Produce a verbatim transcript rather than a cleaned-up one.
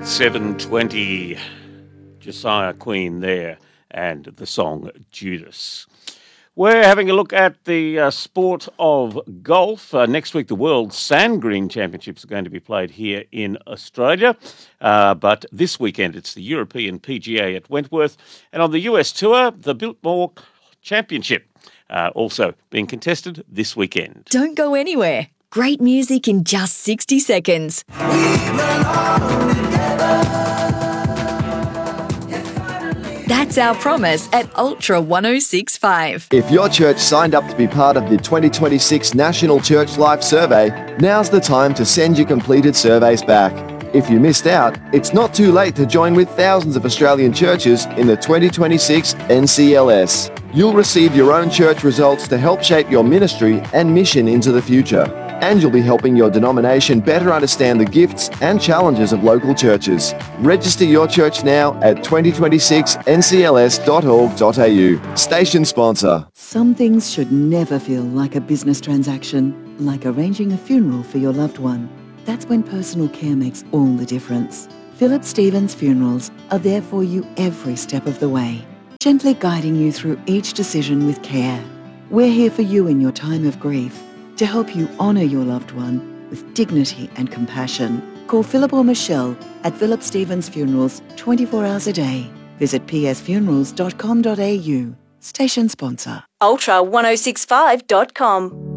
seven twenty, Josiah Queen there, and the song Judas. We're having a look at the uh, sport of golf. Uh, next week, the World Sand Green Championships are going to be played here in Australia. Uh, but this weekend, it's the European P G A at Wentworth. And on the U S Tour, the Biltmore Championship, uh, also being contested this weekend. Don't go anywhere. Great music in just sixty seconds. That's our promise at Ultra one oh six point five. If your church signed up to be part of the twenty twenty-six National Church Life Survey, now's the time to send your completed surveys back. If you missed out, it's not too late to join with thousands of Australian churches in the twenty twenty-six N C L S. You'll receive your own church results to help shape your ministry and mission into the future. And you'll be helping your denomination better understand the gifts and challenges of local churches. Register your church now at twenty twenty-six N C L S dot org dot a u. Station sponsor. Some things should never feel like a business transaction, like arranging a funeral for your loved one. That's when personal care makes all the difference. Philip Stevens Funerals are there for you every step of the way, gently guiding you through each decision with care. We're here for you in your time of grief, to help you honour your loved one with dignity and compassion. Call Philip or Michelle at Philip Stevens Funerals twenty-four hours a day. Visit p s funerals dot com dot a u. Station sponsor. Ultra one oh six point five dot com.